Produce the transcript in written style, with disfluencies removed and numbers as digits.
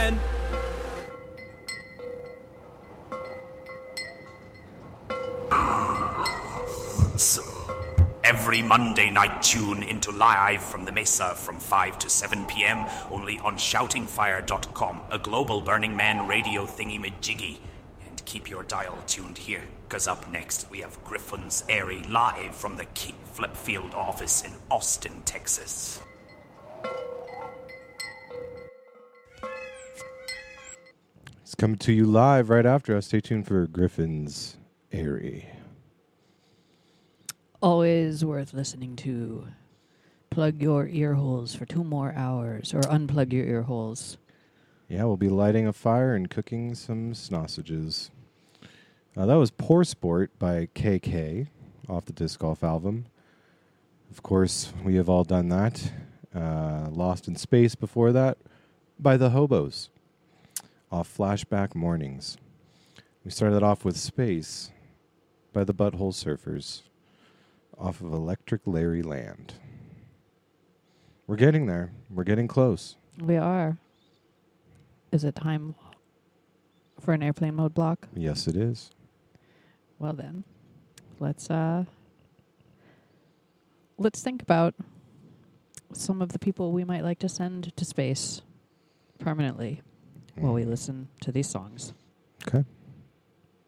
Man. Every Monday night, tune into Live from the Mesa from 5 to 7 p.m. only on shoutingfire.com, a global Burning Man radio thingy-majiggy. And keep your dial tuned here, because up next we have Griffin's Airy live from the Keith Flipfield office in Austin, Texas. It's coming to you live right after us. Stay tuned for Griffin's Airy. Always worth listening to. Plug your ear holes for 2 more hours, or unplug your ear holes. Yeah, we'll be lighting a fire and cooking some sausages. That was Poor Sport by KK off the Disc Golf album. Of course, we have all done that. Lost in Space before that by The Hobos off Flashback Mornings. We started off with Space by the Butthole Surfers off of Electric Larry Land. We're getting there. We're getting close. We are. Is it time for an airplane mode block? Yes, it is. Well then, let's think about some of the people we might like to send to space permanently while we listen to these songs. Okay.